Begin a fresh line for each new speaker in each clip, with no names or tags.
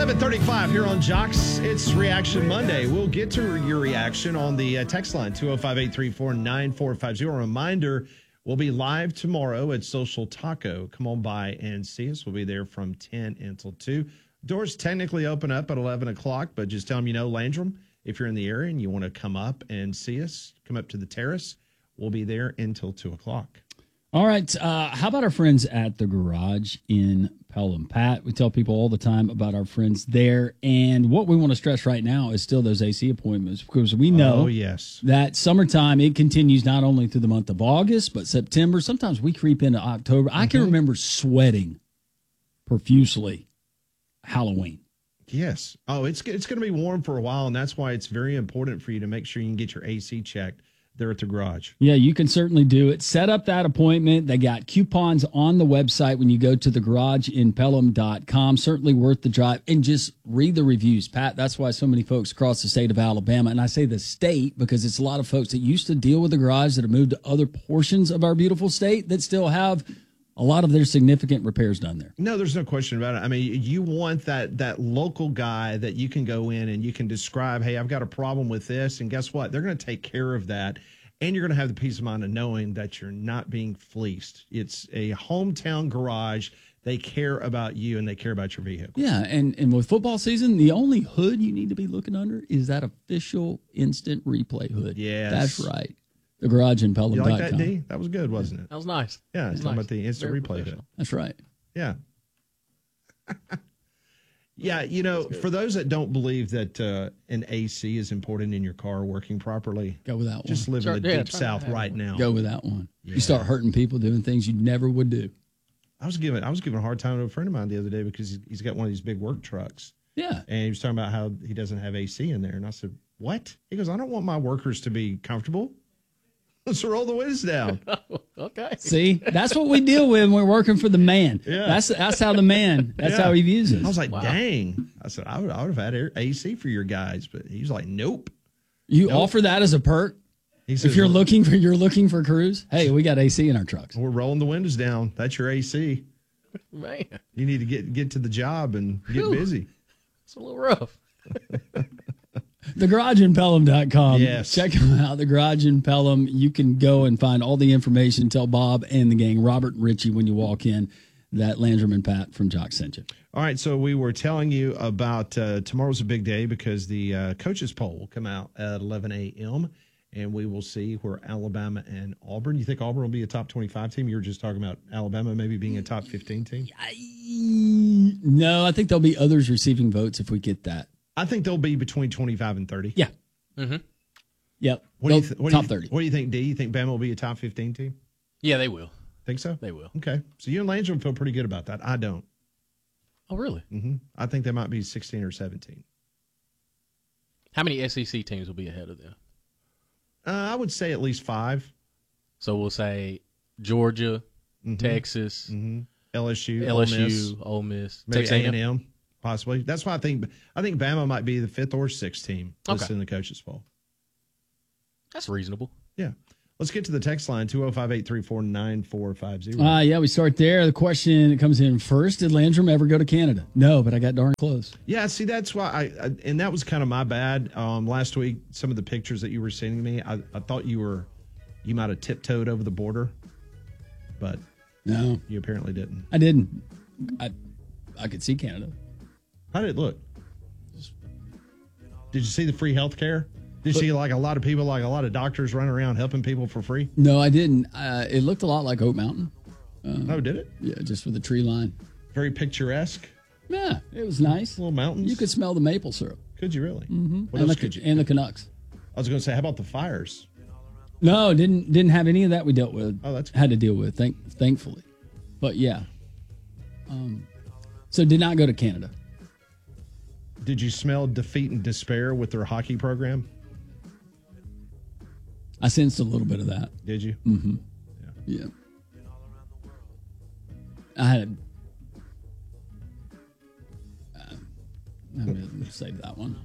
11:35 here on Jocks. It's Reaction Monday. We'll get to your reaction on the text line, 205-834-9450. A reminder, we'll be live tomorrow at Social Taco. Come on by and see us. We'll be there from 10 until 2. Doors technically open up at 11 o'clock, but just tell them you know Landrum. If you're in the area and you want to come up and see us, come up to the terrace. We'll be there until 2 o'clock.
All right. How about our friends at the Garage in Pelham? Pat, we tell people all the time about our friends there. And what we want to stress right now is still those AC appointments, because we know that summertime, it continues not only through the month of August, but September. Sometimes we creep into October. I can remember sweating profusely Halloween.
Yes. Oh, it's going to be warm for a while, and that's why it's very important for you to make sure you can get your AC checked there at the Garage.
Yeah, you can certainly do it. Set up that appointment. They got coupons on the website when you go to thegarageinpelham.com. Certainly worth the drive. And just read the reviews, Pat. That's why so many folks across the state of Alabama, and I say the state because it's a lot of folks that used to deal with the Garage that have moved to other portions of our beautiful state that still have a lot of their significant repairs done there.
No, there's no question about it. I mean, you want that local guy that you can go in and you can describe, hey, I've got a problem with this. And guess what? They're going to take care of that. And you're going to have the peace of mind of knowing that you're not being fleeced. It's a hometown Garage. They care about you and they care about your vehicle.
Yeah, and with football season, the only hood you need to be looking under is that official instant replay hood.
Yes.
That's right. The Garage in Pelham.
You like that, D? That was good, wasn't it?
That was nice.
Yeah, it's talking about the instant replay hood.
That's right.
Yeah. Yeah, you know, for those that don't believe that an AC is important in your car working properly,
go with that one.
Just live in the deep south right now.
Go with that one. Yeah. You start hurting people doing things you never would do.
I was giving a hard time to a friend of mine the other day because he's got one of these big work trucks.
Yeah.
And he was talking about how he doesn't have AC in there. And I said, what? He goes, I don't want my workers to be comfortable. Let's roll the windows down.
Okay.
See, that's what we deal with when we're working for the man. Yeah. That's how the man, that's how he views us.
I was like, dang. I said, I would have had AC for your guys, but he's like, nope.
You offer that as a perk? He says, if you're looking for crews, hey, we got AC in our trucks.
We're rolling the windows down. That's your AC.
Man.
You need to get to the job and get busy.
It's a little rough.
TheGarageInPelham.com.
Yes.
Check them out. The Garage in Pelham. You can go and find all the information. Tell Bob and the gang, Robert and Richie, when you walk in, that Landrum and Pat from Jock sent you.
All right, so we were telling you about tomorrow's a big day because the coaches poll will come out at 11 a.m., and we will see where Alabama and Auburn. You think Auburn will be a top 25 team? You were just talking about Alabama maybe being a top 15 team?
No, I think there'll be others receiving votes if we get that.
I think they'll be between 25 and 30.
Yeah.
Mm-hmm.
Yep.
Top
30.
What do you think, D? You think Bama will be a top 15 team?
Yeah, they will.
Think so?
They will.
Okay. So you and Landrum feel pretty good about that. I don't.
Oh, really?
Mm-hmm. I think they might be 16 or 17.
How many SEC teams will be ahead of them?
I would say at least 5.
So we'll say Georgia, Texas,
LSU,
Ole Miss,
maybe
Texas
A&M. Possibly. That's why I think Bama might be the 5th or 6th team listed in the coaches poll.
That's reasonable.
Yeah. Let's get to the text line, 205-834-9450.
Yeah, we start there. The question that comes in first, did Landrum ever go to Canada? No, but I got darn close.
Yeah, see, that's why and that was kind of my bad. Last week, some of the pictures that you were sending me, I thought you might have tiptoed over the border, but
no,
you apparently didn't.
I didn't. I could see Canada.
How did it look? Did you see the free health care? Did you see like a lot of people, like a lot of doctors running around helping people for free?
No, I didn't. It looked a lot like Oak Mountain.
Oh, did it?
Yeah, just with the tree line.
Very picturesque.
Yeah, it was nice.
Little mountains.
You could smell the maple syrup.
Could you really?
Mm-hmm.
What else could you?
And the Canucks.
I was going to say, how about the fires?
No, didn't have any of that we dealt with.
Oh, that's good.
Had to deal with, thankfully. But yeah. So did not go to Canada.
Did you smell defeat and despair with their hockey program?
I sensed a little bit of that.
Did you?
Mm-hmm. Yeah. I had I'm going to save that one.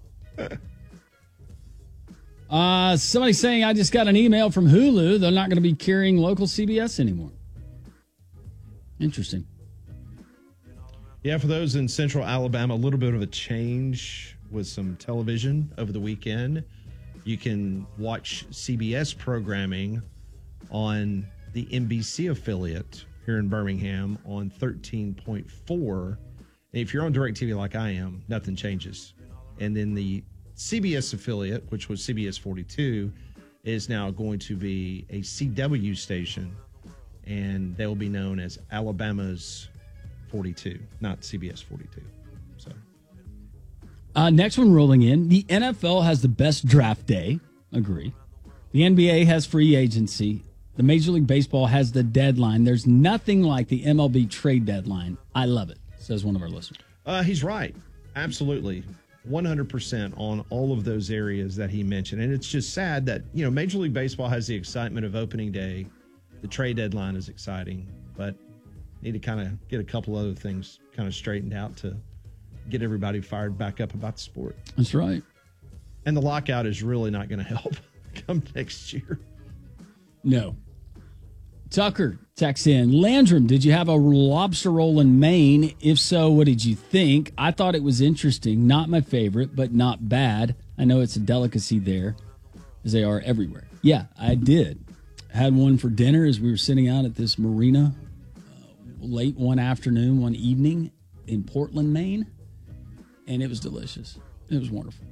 Somebody's saying I just got an email from Hulu. They're not going to be carrying local CBS anymore. Interesting.
Yeah, for those in central Alabama, a little bit of a change with some television over the weekend. You can watch CBS programming on the NBC affiliate here in Birmingham on 13.4. And if you're on DirecTV like I am, nothing changes. And then the CBS affiliate, which was CBS 42, is now going to be a CW station, and they will be known as Alabama's 42, not CBS 42. So,
next one rolling in. The NFL has the best draft day. Agree. The NBA has free agency. The Major League Baseball has the deadline. There's nothing like the MLB trade deadline. I love it, says one of our listeners.
He's right. Absolutely. 100% on all of those areas that he mentioned. And it's just sad that, Major League Baseball has the excitement of opening day. The trade deadline is exciting, but need to kind of get a couple other things kind of straightened out to get everybody fired back up about the sport.
That's right.
And the lockout is really not going to help come next year.
No. Tucker texts in, Landrum, did you have a lobster roll in Maine? If so, what did you think? I thought it was interesting. Not my favorite, but not bad. I know it's a delicacy there, as they are everywhere. Yeah, I did. Had one for dinner as we were sitting out at this marina late one evening in Portland, Maine, and it was delicious. It was wonderful.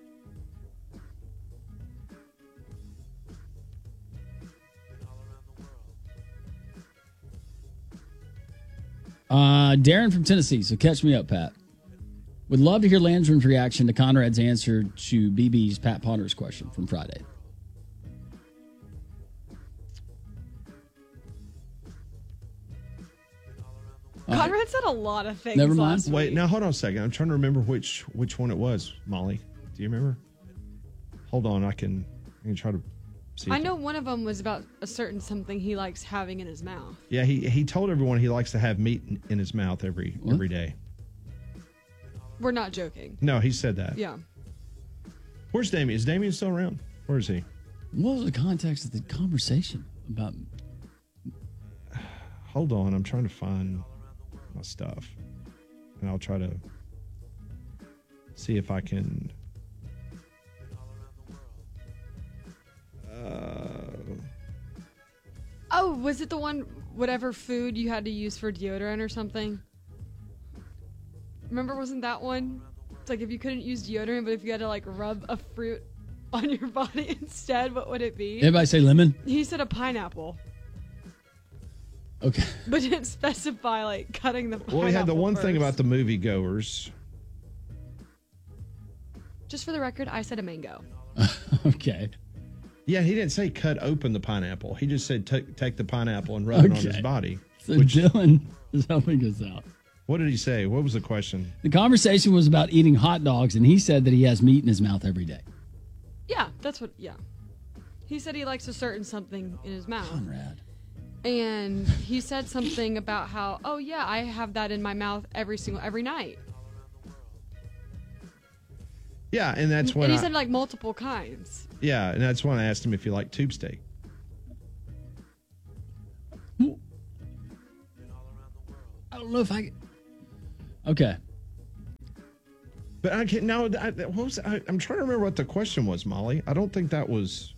Darren from Tennessee, so catch me up, Pat. Would love to hear Landrum's reaction to Conrad's answer to BB's Pat Potter's question from Friday.
Conrad said a lot of things.
Never mind.
Last week.
Wait, now hold on a second. I'm trying to remember which one it was, Molly. Do you remember? Hold on, I can try to see.
I know one of them was about a certain something he likes having in his mouth.
Yeah, he told everyone he likes to have meat in his mouth every day.
We're not joking.
No, he said that.
Yeah.
Where's Damien? Is Damien still around? Where is he?
What was the context of the conversation about?
Hold on, I'm trying to find my stuff, and I'll try to see if I can.
Oh, was it the one, whatever food you had to use for deodorant or something? Remember, wasn't that one? It's like if you couldn't use deodorant, but if you had to like rub a fruit on your body instead, what would it be?
Everybody say lemon?
He said a pineapple.
Okay.
But didn't specify like cutting the pineapple.
Well, we had the one thing
first.
about the moviegoers.
Just for the record, I said a mango.
Okay.
Yeah, he didn't say cut open the pineapple. He just said take the pineapple and rub it on his body.
So Dylan is helping us out.
What did he say? What was the question?
The conversation was about eating hot dogs, and he said that he has meat in his mouth every day.
Yeah, that's what. Yeah, he said he likes a certain something in his mouth.
Conrad.
And he said something about how, oh yeah, I have that in my mouth every night.
Yeah, and that's when
and he said like multiple kinds.
Yeah, and that's when I asked him if he liked tube steak.
I don't know if I. Okay.
But I can't now. What was I'm trying to remember what the question was, Molly. I don't think that was.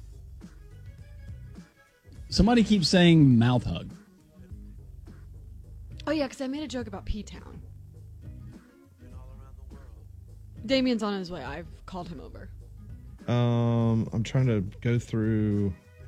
Somebody keeps saying mouth hug.
Oh yeah, because I made a joke about P-Town. Damien's on his way. I've called him over.
I'm trying to go through.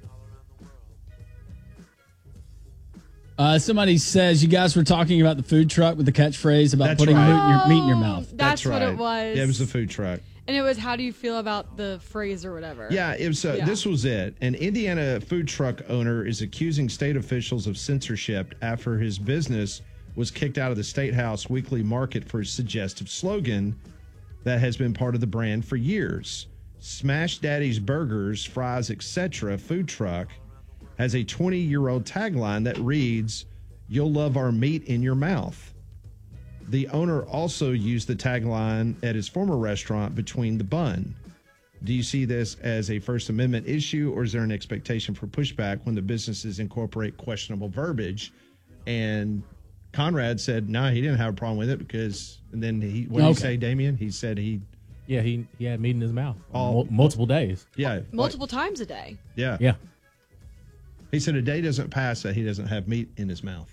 Somebody says you guys were talking about the food truck with the catchphrase about
That's
putting
right.
meat in your mouth.
That's what
right.
it was.
Yeah, it was the food truck.
And it was, how do you feel about the phrase or whatever?
Yeah, it was. This was it. An Indiana food truck owner is accusing state officials of censorship after his business was kicked out of the State House weekly market for a suggestive slogan that has been part of the brand for years. Smash Daddy's Burgers, Fries, etc. food truck has a 20-year-old tagline that reads, "You'll love our meat in your mouth." The owner also used the tagline at his former restaurant, Between the Bun. Do you see this as a First Amendment issue, or is there an expectation for pushback when the businesses incorporate questionable verbiage? And Conrad said, no, he didn't have a problem with it because, and then what did he say, Damien? He said he
had meat in his mouth
All-
multiple days.
Yeah.
Multiple times a day.
Yeah.
Yeah.
He said a day doesn't pass that he doesn't have meat in his mouth.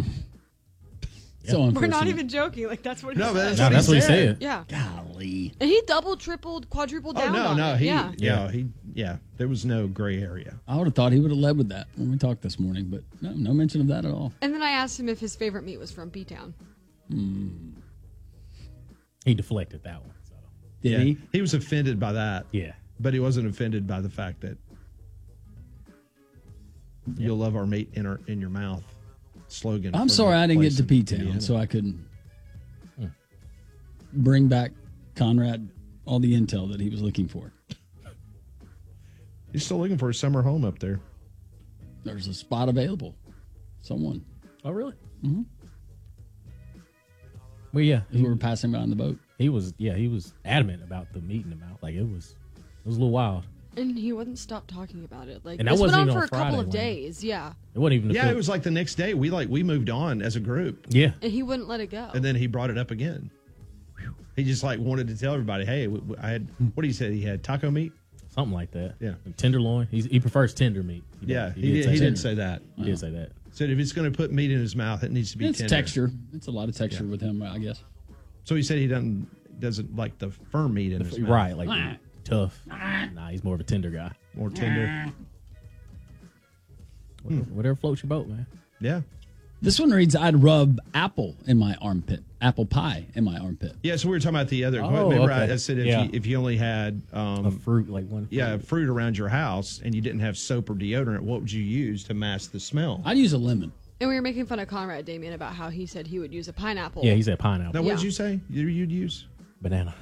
So
We're
unfortunate.
not even joking. Like, that's what he
No,
said.
but
That's what he said.
Yeah.
Golly.
And he doubled, tripled, quadrupled
Oh,
down on
no.
it.
There was no gray area.
I would have thought he would have led with that when we talked this morning, but no mention of that at all.
And then I asked him if his favorite meat was from B-Town.
He deflected that one. So
Did he?
He was offended by that.
yeah.
But he wasn't offended by the fact that you'll love our meat in your mouth slogan.
I'm
for
sorry
the
I didn't get
place
to
in
P-Town,
Indiana.
so I couldn't bring back Conrad all the intel that he was looking for.
He's still looking for a summer home up there.
There's a spot available. Someone.
Oh, really?
Mm-hmm.
Well, yeah.
We were passing by on the boat.
He was adamant about the meat in the mouth. Like, it was a little wild.
And he wouldn't stop talking about it. Like,
And that
this went
wasn't
on
even
for
on
a couple of
Friday,
days. Yeah.
It wasn't even
Yeah, it was like the next day. We moved on as a group,
Yeah.
And he wouldn't let it go.
and then he brought it up again. He just wanted to tell everybody, hey, I had, what did he say? He had taco meat?
Something like that.
Yeah.
And tenderloin. He prefers tender meat. He
Did say that.
He did say that.
Said if he's going to put meat in his mouth, it needs to be
It's
tender.
texture. It's a lot of texture with him, I guess.
So he said he doesn't like the firm meat in his mouth.
Right. Like tough. Nah, he's more of a tender guy.
More tender.
Whatever floats your boat, man.
Yeah.
This one reads, I'd rub apple in my armpit. Apple pie in my armpit.
Yeah, so we were talking about the other.
Oh,
remember
okay.
I said
Yeah.
if you only had
A fruit, like one.
fruit around your house and you didn't have soap or deodorant, what would you use to mask the smell?
I'd use a lemon.
And we were making fun of Conrad Damien about how he said he would use a pineapple.
Yeah, he said pineapple.
Now, what
Yeah.
did you say you'd use?
Banana.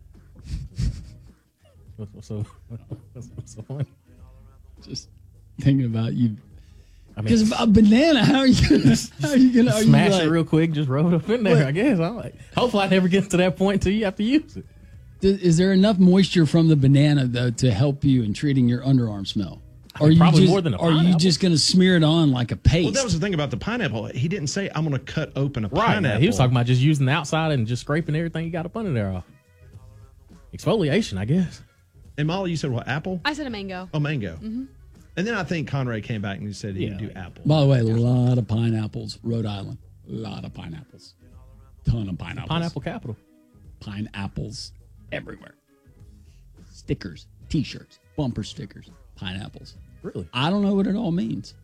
What's so funny?
Just thinking about you.
I mean,
Because a banana, how are you gonna
smash it real quick, just roll it up in there,
What?
I guess. I'm like, hopefully I never get to that point until you have to use it.
Is there enough moisture from the banana though to help you in treating your underarm smell? Or you
Probably
just,
more than a
Are you
pineapple.
just going to smear it on like a paste?
Well, that was the thing about the pineapple. He didn't say, I'm going to cut open a
Right.
pineapple.
He was talking about just using the outside and just scraping everything you got up under there off. Exfoliation, I guess.
And Molly, you said what, apple?
I said a mango.
Oh, mango. Mm-hmm. And then I think Conrad came back and he said he'd do apple.
By the way, a lot of pineapples, Rhode Island. A lot of pineapples. Ton of pineapples.
Pineapple capital.
Pineapples everywhere. Stickers, T-shirts, bumper stickers, pineapples.
Really?
I don't know what it all means.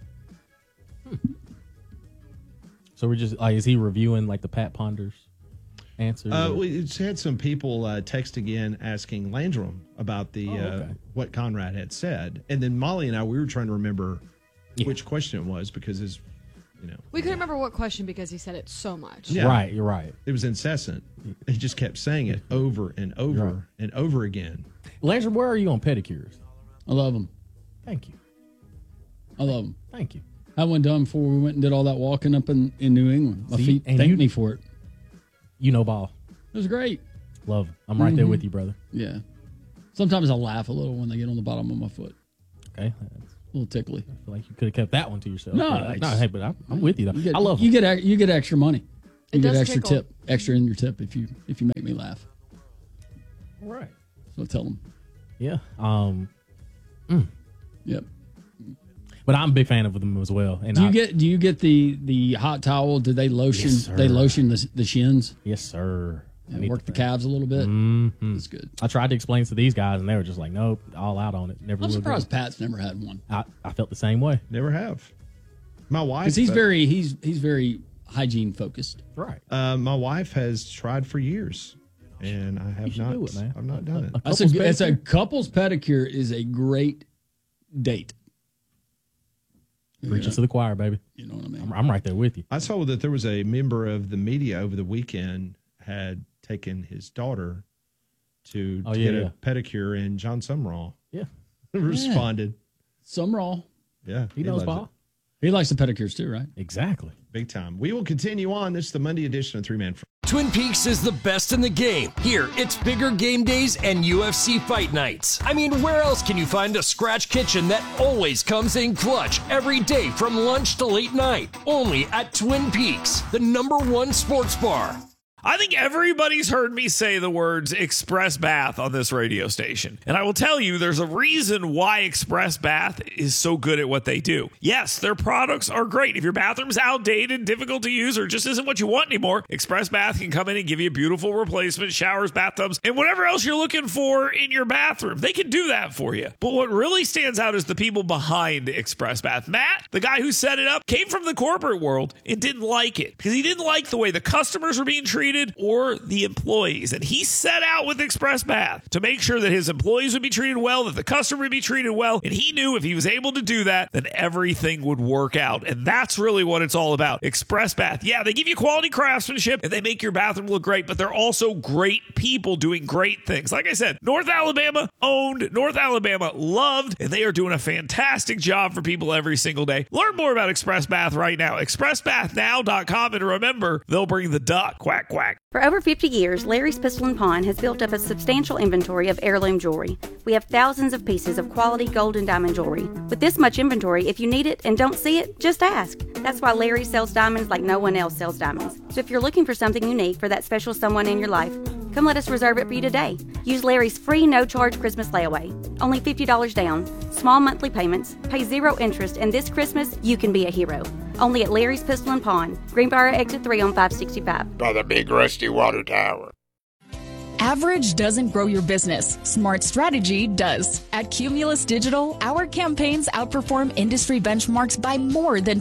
So we're just like, is he reviewing like the Pat Ponders answers?
We had some people text again asking Landrum about the
okay.
what Conrad had said, and then Molly and I we were trying to remember which question it was because his,
We couldn't remember what question because he said it so much.
Yeah.
Right, you're right.
it was incessant. He just kept saying it over and over
Right.
and over again.
Landrum, where are you on pedicures?
I love them.
Thank you.
I love them.
Thank you.
I went done before we went and did all that walking up in New England. My
See,
feet
and
thanked
you-
me for it.
You know ball.
It was great.
Love. I'm right there with you, brother.
Yeah. Sometimes I laugh a little when they get on the bottom of my foot.
Okay.
A little tickly.
I feel like you could have kept that one to yourself.
No,
But,
it's-
hey, but I'm with you though.
You get,
I love
you
them.
get you get extra money. You
It
get
does
extra
tickle.
tip, extra in your tip if you make me laugh.
All right.
So tell them.
Yeah.
Yep.
But I'm a big fan of them as well. And
Do you get the hot towel? Do they lotion?
Yes, sir.
They lotion the shins
Yes, sir. I
and
need
work the
thing.
calves a little bit.
Mhm.
That's good.
I tried to explain to these guys, and they were just like, "Nope, all out on it. Never."
I'm
will
surprised
go."
Pat's never had one
I felt the same way.
Never have. My wife,
because he's very hygiene focused.
Right.
my wife has tried for years, and I have
should
not.
do it, man.
I've not done it.
It's
Couples
a
pedicure?
couples pedicure is a great date.
Preaching to the choir, baby.
You know what I mean?
I'm right there with you.
I saw that there was a member of the media over the weekend had taken his daughter to
Oh,
get
yeah,
a
yeah.
pedicure, and John Sumrall
Yeah,
responded.
Sumrall.
Yeah,
he knows
loves
ball.
it.
He likes the pedicures too, right?
Exactly.
Big time. We will continue on. This is the Monday edition of Three Man.
Twin Peaks is the best in the game. Here, it's bigger game days and UFC fight nights. I mean, where else can you find a scratch kitchen that always comes in clutch every day from lunch to late night? Only at Twin Peaks, the #1 sports bar.
I think everybody's heard me say the words Express Bath on this radio station. And I will tell you, there's a reason why Express Bath is so good at what they do. Yes, their products are great. If your bathroom's outdated, difficult to use, or just isn't what you want anymore, Express Bath can come in and give you beautiful replacement showers, bathtubs, and whatever else you're looking for in your bathroom. They can do that for you. But what really stands out is the people behind Express Bath. Matt, the guy who set it up, came from the corporate world and didn't like it because he didn't like the way the customers were being treated or the employees. And he set out with Express Bath to make sure that his employees would be treated well, that the customer would be treated well. And he knew if he was able to do that, then everything would work out. And that's really what it's all about. Express Bath. Yeah, they give you quality craftsmanship and they make your bathroom look great, but they're also great people doing great things. Like I said, North Alabama owned, North Alabama loved, and they are doing a fantastic job for people every single day. Learn more about Express Bath right now. ExpressBathNow.com. And remember, they'll bring the duck. Quack, quack.
For over 50 years, Larry's Pistol and Pawn has built up a substantial inventory of heirloom jewelry. We have thousands of pieces of quality gold and diamond jewelry. With this much inventory, if you need it and don't see it, just ask. That's why Larry sells diamonds like no one else sells diamonds. So if you're looking for something unique for that special someone in your life, come let us reserve it for you today. Use Larry's free no-charge Christmas layaway. Only $50 down, small monthly payments, pay 0 interest, and this Christmas, you can be a hero. Only at Larry's Pistol and Pawn, Greenbrier Exit 3 on 565.
By the big rusty water tower.
Average doesn't grow your business. Smart strategy does. At Cumulus Digital, our campaigns outperform industry benchmarks by more than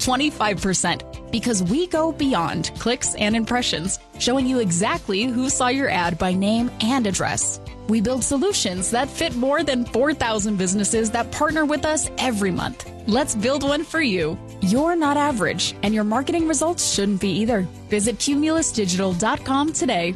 25% because we go beyond clicks and impressions, showing you exactly who saw your ad by name and address. We build solutions that fit more than 4,000 businesses that partner with us every month. Let's build one for you. You're not average, and your marketing results shouldn't be either. Visit cumulusdigital.com today.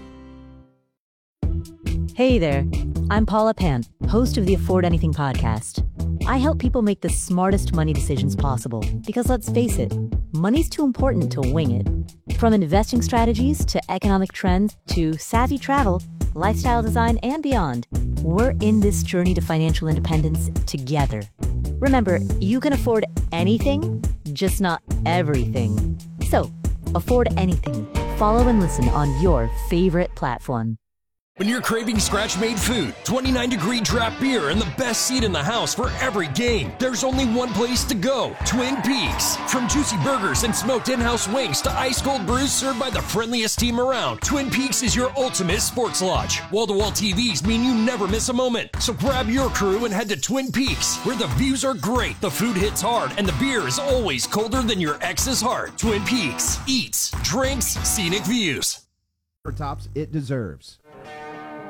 Hey there, I'm Paula Pant, host of the Afford Anything podcast. I help people make the smartest money decisions possible because let's face it, money's too important to wing it. From investing strategies to economic trends to savvy travel, lifestyle design, and beyond, we're in this journey to financial independence together. Remember, you can afford anything, just not everything. So, afford anything. Follow and listen on your favorite platform.
When you're craving scratch-made food, 29-degree draft beer, and the best seat in the house for every game, there's only one place to go, Twin Peaks. From juicy burgers and smoked in-house wings to ice-cold brews served by the friendliest team around, Twin Peaks is your ultimate sports lodge. Wall-to-wall TVs mean you never miss a moment. So grab your crew and head to Twin Peaks, where the views are great, the food hits hard, and the beer is always colder than your ex's heart. Twin Peaks. Eats, drinks, scenic views.
For tops it deserves.